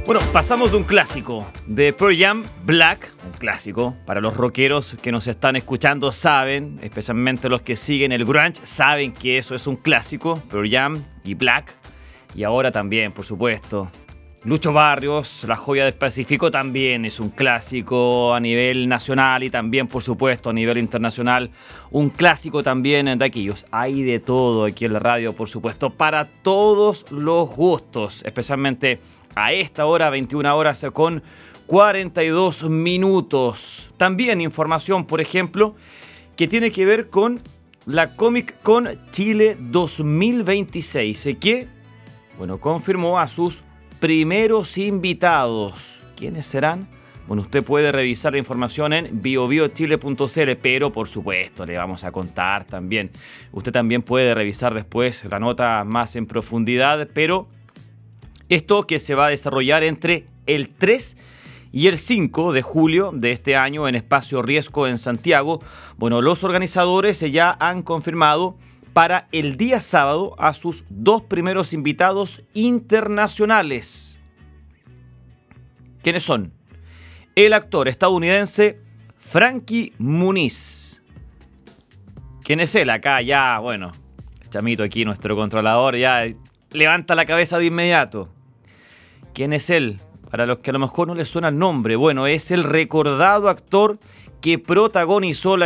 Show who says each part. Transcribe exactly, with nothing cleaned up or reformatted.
Speaker 1: Bueno, pasamos de un clásico de Pearl Jam, Black, un clásico para los rockeros que nos están escuchando, saben, especialmente los que siguen el grunge, saben que eso es un clásico, Pearl Jam y Black. Y ahora también, por supuesto, Lucho Barrios, La Joya del Pacífico, también es un clásico a nivel nacional y también, por supuesto, a nivel internacional. Un clásico también de aquellos. Hay de todo aquí en la radio, por supuesto, para todos los gustos, especialmente a esta hora, veintiuna horas con cuarenta y dos minutos. También información, por ejemplo, que tiene que ver con la Comic Con Chile dos mil veintiséis, que, bueno, confirmó a sus primeros invitados. ¿Quiénes serán? Bueno, usted puede revisar la información en bio bio chile punto c l, pero por supuesto le vamos a contar también. Usted también puede revisar después la nota más en profundidad, pero esto que se va a desarrollar entre el tres y el cinco de julio de este año en Espacio Riesgo en Santiago. Bueno, los organizadores ya han confirmado para el día sábado a sus dos primeros invitados internacionales. ¿Quiénes son? El actor estadounidense Frankie Muniz. ¿Quién es él? Acá ya, bueno, Chamito aquí, nuestro controlador, ya levanta la cabeza de inmediato. ¿Quién es él? Para los que a lo mejor no les suena el nombre, bueno, es el recordado actor que protagonizó la